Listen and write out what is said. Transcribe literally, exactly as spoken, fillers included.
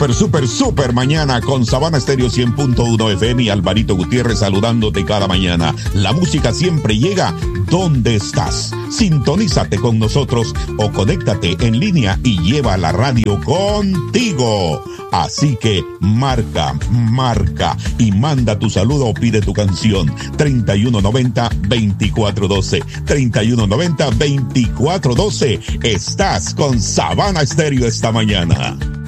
super, super, super mañana con Sabana Estéreo cien punto uno F M y Alvarito Gutiérrez saludándote cada mañana. La música siempre llega donde estás. Sintonízate con nosotros o conéctate en línea y lleva la radio contigo. Así que marca, marca y manda tu saludo o pide tu canción. treinta y uno noventa, veinticuatro doce. treinta y uno noventa, veinticuatro doce. Estás con Sabana Estéreo esta mañana.